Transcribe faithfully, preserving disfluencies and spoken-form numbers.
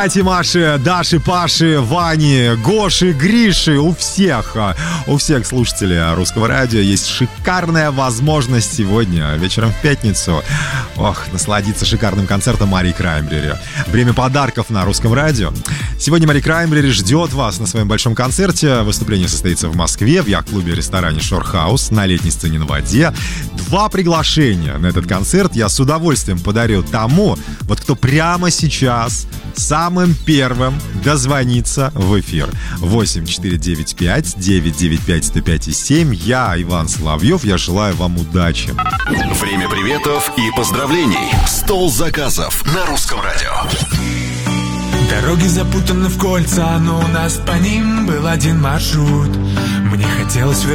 Маши, Даши, Паши, Вани, Гоши, Гриши, у всех, у всех слушателей Русского радио есть шикарная возможность сегодня вечером в пятницу, ох, насладиться шикарным концертом Марии Краймбрери. Время подарков на Русском радио. Сегодня Мария Краймбрери ждет вас на своем большом концерте. Выступление состоится в Москве в яхт-клубе ресторане Шорхаус на летней сцене на воде. Два приглашения на этот концерт я с удовольствием подарю тому, вот кто прямо сейчас самым первым дозвонится в эфир. восемь четыре девять пять девять девять пять сто пять и семь. Я Иван Соловьев. Я желаю вам удачи. Время приветов и поздравлений. Стол заказов на Русском радио. Дороги запутаны в кольца, но у нас по ним был один маршрут. Мне хотелось